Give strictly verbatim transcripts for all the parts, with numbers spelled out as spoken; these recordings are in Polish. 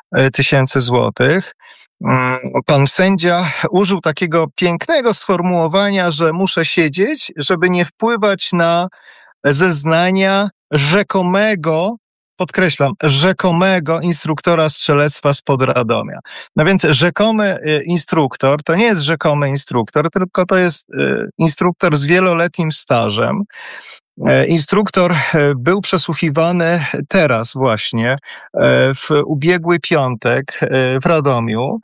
tysięcy złotych. Pan sędzia użył takiego pięknego sformułowania, że muszę siedzieć, żeby nie wpływać na zeznania rzekomego, podkreślam, rzekomego instruktora strzelectwa spod Radomia. No więc rzekomy instruktor to nie jest rzekomy instruktor, tylko to jest instruktor z wieloletnim stażem. Instruktor był przesłuchiwany teraz właśnie, w ubiegły piątek w Radomiu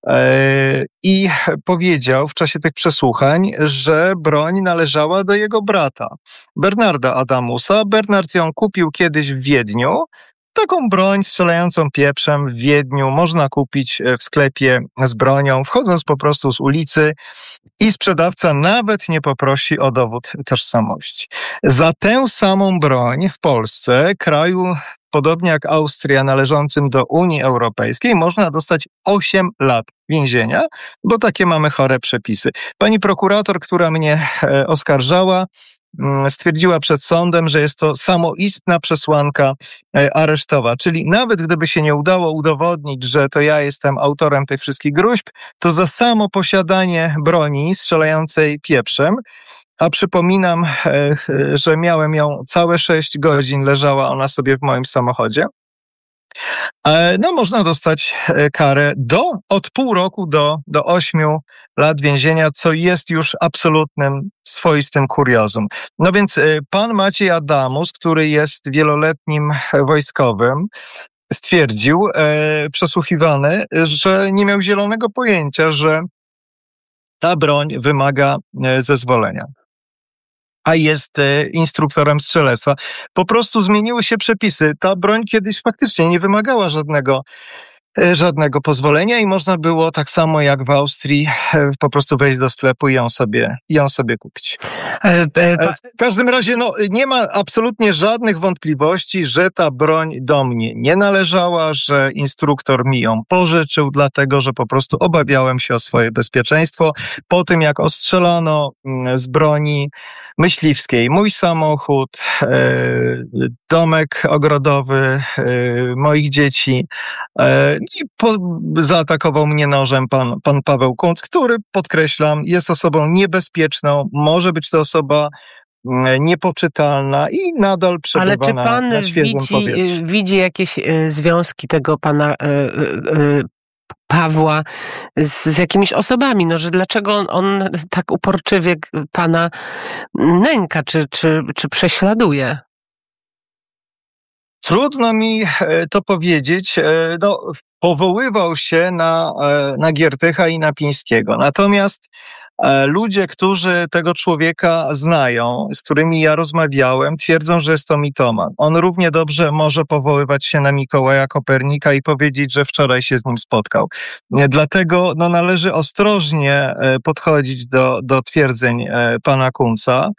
i powiedział w czasie tych przesłuchań, że broń należała do jego brata, Bernarda Adamusa. Bernard ją kupił kiedyś w Wiedniu. Taką broń strzelającą pieprzem w Wiedniu można kupić w sklepie z bronią, wchodząc po prostu z ulicy i sprzedawca nawet nie poprosi o dowód tożsamości. Za tę samą broń w Polsce, kraju podobnie jak Austria należącym do Unii Europejskiej, można dostać osiem lat więzienia, bo takie mamy chore przepisy. Pani prokurator, która mnie oskarżała, stwierdziła przed sądem, że jest to samoistna przesłanka aresztowa, czyli nawet gdyby się nie udało udowodnić, że to ja jestem autorem tych wszystkich gróźb, to za samo posiadanie broni strzelającej pieprzem, a przypominam, że miałem ją całe sześć godzin, leżała ona sobie w moim samochodzie, no można dostać karę do, od pół roku do, do ośmiu lat więzienia, co jest już absolutnym, swoistym kuriozum. No więc pan Maciej Adamus, który jest wieloletnim wojskowym, stwierdził, e, przesłuchiwany, że nie miał zielonego pojęcia, że ta broń wymaga zezwolenia, a jest instruktorem strzelectwa. Po prostu zmieniły się przepisy. Ta broń kiedyś faktycznie nie wymagała żadnego, żadnego pozwolenia i można było tak samo jak w Austrii po prostu wejść do sklepu i ją sobie, ją sobie kupić. W każdym razie no, nie ma absolutnie żadnych wątpliwości, że ta broń do mnie nie należała, że instruktor mi ją pożyczył, dlatego że po prostu obawiałem się o swoje bezpieczeństwo. Po tym jak ostrzelano z broni myśliwskiej mój samochód, domek ogrodowy moich dzieci i po, zaatakował mnie nożem pan, pan Paweł Kunc, który, podkreślam, jest osobą niebezpieczną, może być to osoba niepoczytalna i nadal przebywa Ale czy pan na, na świeżym widzi, powietrzu. widzi jakieś związki tego pana Pawła z, z jakimiś osobami, no, że dlaczego on, on tak uporczywie pana nęka, czy, czy, czy prześladuje? Trudno mi to powiedzieć. No, powoływał się na, na Giertycha i na Pińskiego. Natomiast ludzie, którzy tego człowieka znają, z którymi ja rozmawiałem, twierdzą, że jest to mitoman. On równie dobrze może powoływać się na Mikołaja Kopernika i powiedzieć, że wczoraj się z nim spotkał. Dlatego no, należy ostrożnie podchodzić do, do twierdzeń pana Kunca.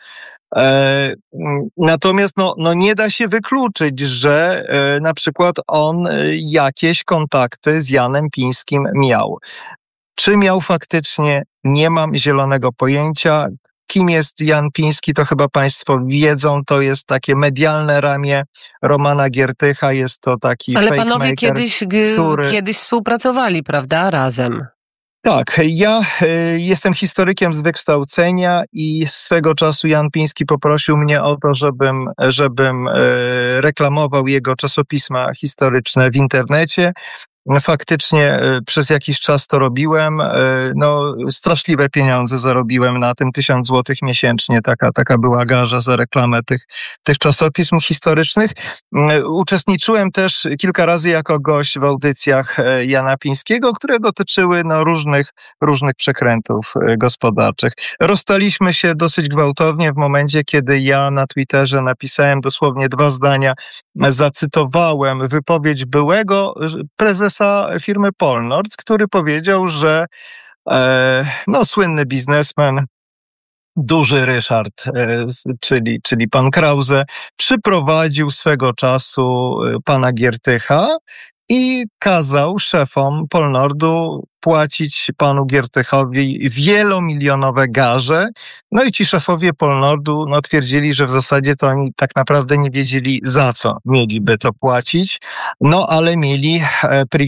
Natomiast no, no nie da się wykluczyć, że na przykład on jakieś kontakty z Janem Pińskim miał. Czy miał faktycznie? Nie mam zielonego pojęcia. Kim jest Jan Piński, to chyba państwo wiedzą, to jest takie medialne ramię Romana Giertycha, jest to taki Ale fake panowie maker, kiedyś, który... kiedyś współpracowali, prawda? Razem. Tak, ja y, jestem historykiem z wykształcenia i swego czasu Jan Piński poprosił mnie o to, żebym, żebym y, reklamował jego czasopisma historyczne w internecie. Faktycznie przez jakiś czas to robiłem. No, straszliwe pieniądze zarobiłem na tym, tysiąc złotych miesięcznie. Taka, taka była garza za reklamę tych, tych czasopism historycznych. Uczestniczyłem też kilka razy jako gość w audycjach Jana Pińskiego, które dotyczyły no, różnych, różnych przekrętów gospodarczych. Rozstaliśmy się dosyć gwałtownie w momencie, kiedy ja na Twitterze napisałem dosłownie dwa zdania, zacytowałem wypowiedź byłego prezesa firmy Polnord, który powiedział, że e, no, słynny biznesmen, duży Ryszard, e, czyli, czyli pan Krause, przyprowadził swego czasu pana Giertycha i kazał szefom Polnordu płacić panu Giertychowi wielomilionowe garze. No i ci szefowie Polnordu no, twierdzili, że w zasadzie to oni tak naprawdę nie wiedzieli, za co mieliby to płacić, no ale mieli